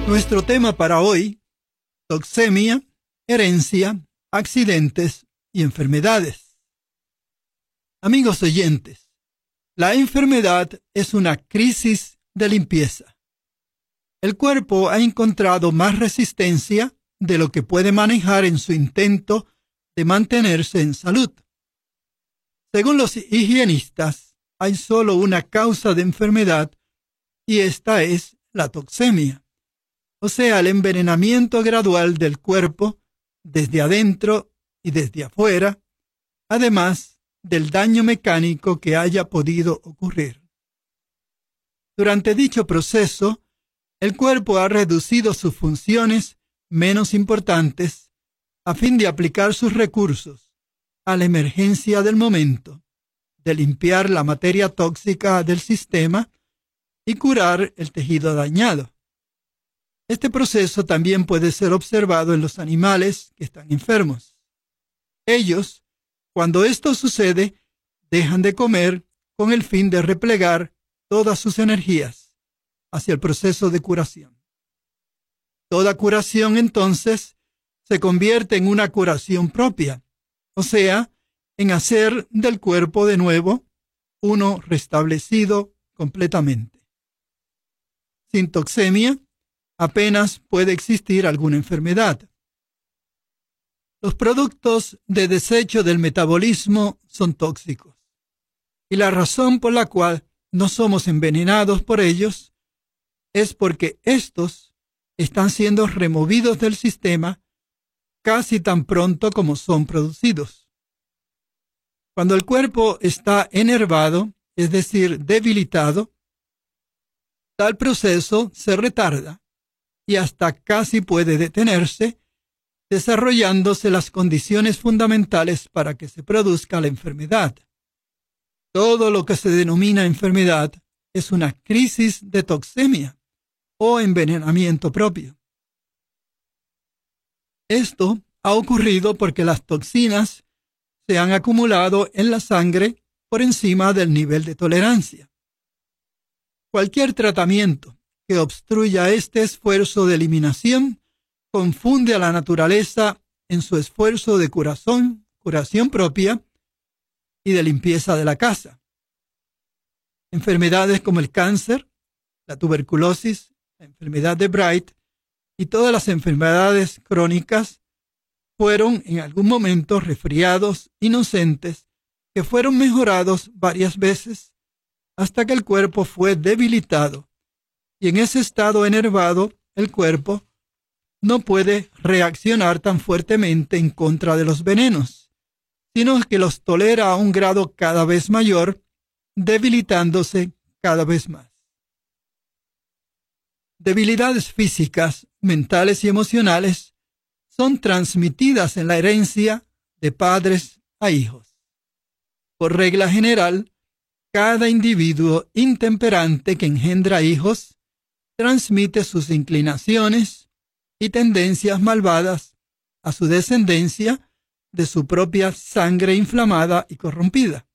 Nuestro tema para hoy: toxemia, herencia, accidentes y enfermedades. Amigos oyentes, la enfermedad es una crisis de limpieza. El cuerpo ha encontrado más resistencia de lo que puede manejar en su intento de mantenerse en salud. Según los higienistas, hay solo una causa de enfermedad y esta es la toxemia, o sea, el envenenamiento gradual del cuerpo desde adentro y desde afuera, además del daño mecánico que haya podido ocurrir. Durante dicho proceso, el cuerpo ha reducido sus funciones menos importantes a fin de aplicar sus recursos a la emergencia del momento, de limpiar la materia tóxica del sistema y curar el tejido dañado. Este proceso también puede ser observado en los animales que están enfermos. Ellos, cuando esto sucede, dejan de comer con el fin de replegar todas sus energías hacia el proceso de curación. Toda curación, entonces, se convierte en una curación propia, o sea, en hacer del cuerpo de nuevo uno restablecido completamente. Sin toxemia, apenas puede existir alguna enfermedad. Los productos de desecho del metabolismo son tóxicos, y la razón por la cual no somos envenenados por ellos es porque estos están siendo removidos del sistema casi tan pronto como son producidos. Cuando el cuerpo está enervado, es decir, debilitado, tal proceso se retarda y hasta casi puede detenerse, desarrollándose las condiciones fundamentales para que se produzca la enfermedad. Todo lo que se denomina enfermedad es una crisis de toxemia o envenenamiento propio. Esto ha ocurrido porque las toxinas se han acumulado en la sangre por encima del nivel de tolerancia. Cualquier tratamiento que obstruya este esfuerzo de eliminación confunde a la naturaleza en su esfuerzo de curación propia y de limpieza de la casa. Enfermedades como el cáncer, la tuberculosis, la enfermedad de Bright y todas las enfermedades crónicas fueron en algún momento resfriados inocentes que fueron mejorados varias veces hasta que el cuerpo fue debilitado. Y en ese estado enervado, el cuerpo no puede reaccionar tan fuertemente en contra de los venenos, sino que los tolera a un grado cada vez mayor, debilitándose cada vez más. Debilidades físicas, mentales y emocionales son transmitidas en la herencia de padres a hijos. Por regla general, cada individuo intemperante que engendra hijos transmite sus inclinaciones y tendencias malvadas a su descendencia de su propia sangre inflamada y corrompida.